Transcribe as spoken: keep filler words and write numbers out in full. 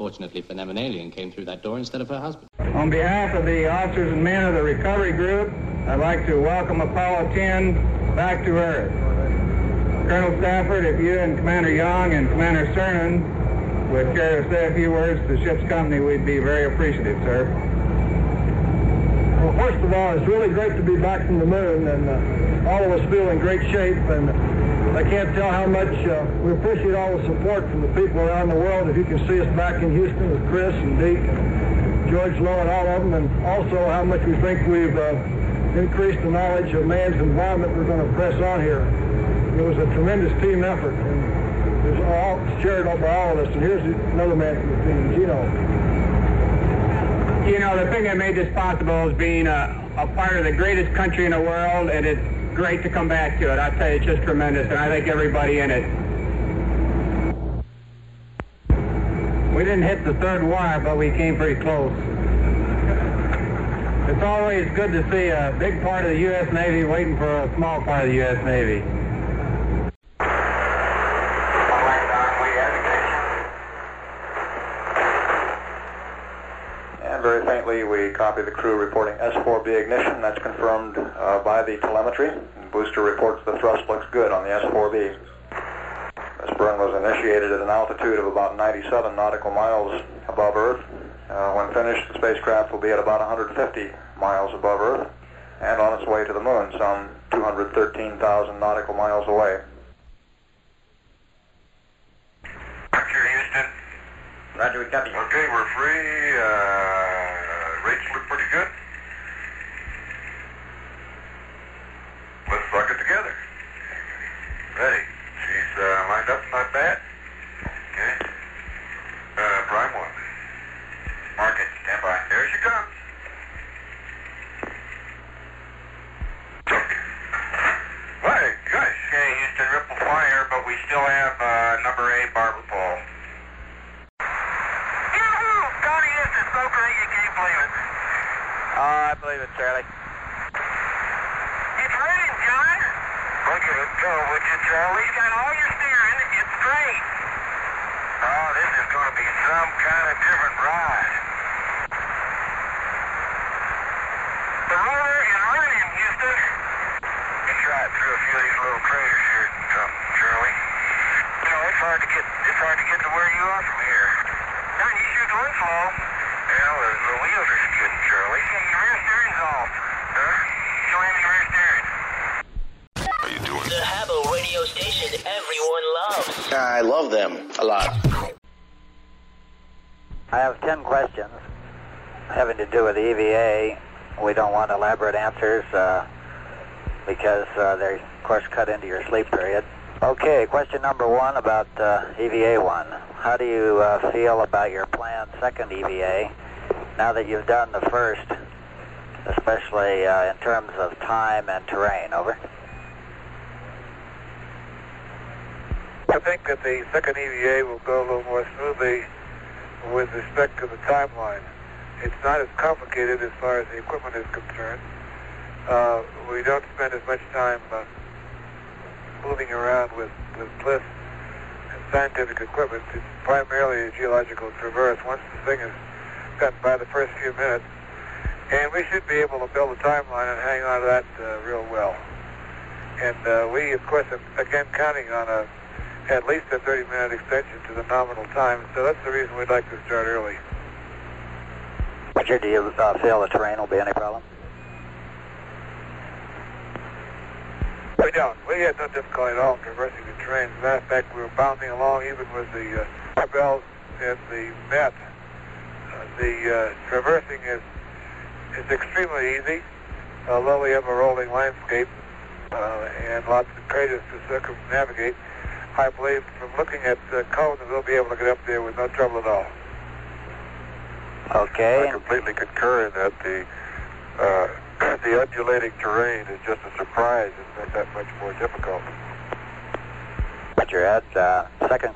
Fortunately for them, an alien came through that door instead of her husband. On behalf of the officers and men of the recovery group, I'd like to welcome Apollo ten back to Earth. Colonel Stafford, if you and Commander Young and Commander Cernan would care to say a few words to the ship's company, we'd be very appreciative, sir. Well, first of all, it's really great to be back from the moon, and uh, all of us feel in great shape, and I can't tell how much uh, we appreciate all the support from the people around the world. If you can see us back in Houston with Chris and Deke and George Lowe and all of them, and also how much we think we've uh, increased the knowledge of man's environment, we're going to press on here. It was a tremendous team effort, and it was all shared by all of us. And here's another man from the team, Gino. You know, the thing that made this possible is being a, a part of the greatest country in the world, and it's great to come back to it. I tell you, it's just tremendous, and I thank everybody in it. We didn't hit the third wire, but we came pretty close. It's always good to see a big part of the U S Navy waiting for a small part of the U S Navy. Very faintly, we copy the crew reporting S four B ignition. That's confirmed uh, by the telemetry. And booster reports the thrust looks good on the S four B. This burn was initiated at an altitude of about ninety-seven nautical miles above Earth. Uh, when finished, the spacecraft will be at about one hundred fifty miles above Earth and on its way to the moon, some two hundred thirteen thousand nautical miles away. Roger, Houston. Roger, we copy. Okay, we're free. Uh, rates look pretty good. Let's suck it together. Ready. She's uh, lined up, not bad. Okay. Uh, prime one. Mark it. Stand by. There she comes. My gosh. Okay, Houston, ripple fire, but we still have uh, number eight barber pole. Uh, I believe it, Charlie. It's raining, John. Look at it go, would you, Charlie? He's got all your steering. It's great. Oh, this is going to be some kind of different ride. The rotor is running, Houston. You try it through a few of these little craters here, Charlie. You know, it's hard to get. It's hard to get to where you are from here. John, you sure going slow. Well, the, the wheels are skidding, Charlie. Yeah, your rear steering's off. Huh? You don't have any rear steering. How you doing? The Habbo radio station everyone loves. I love them a lot. I have ten questions having to do with the E V A. We don't want elaborate answers uh, because uh, they, of course, cut into your sleep period. Okay, question number one about uh, E V A one. How do you uh, feel about your planned second E V A now that you've done the first, especially uh, in terms of time and terrain? Over. I think that the second E V A will go a little more smoothly with respect to the timeline. It's not as complicated as far as the equipment is concerned. Uh, we don't spend as much time uh, moving around with, with bliss and scientific equipment. It's primarily a geological traverse once the thing is gotten by the first few minutes. And we should be able to build a timeline and hang on to that uh, real well. And uh, we, of course, are again counting on a, at least a thirty minute extension to the nominal time. So that's the reason we'd like to start early. Roger, do you uh, feel the terrain will be any problem? We don't. We had no difficulty at all in traversing the terrain. As a matter of fact, we were bounding along even with the uh, bells and the net. Uh, the uh, traversing is is extremely easy, although we have a rolling landscape uh, and lots of craters to circumnavigate. I believe from looking at the cone that we'll be able to get up there with no trouble at all. Okay. I completely concur in that. The uh, the undulating terrain is just a surprise. It's not that much more difficult. Roger, Ed. Uh, second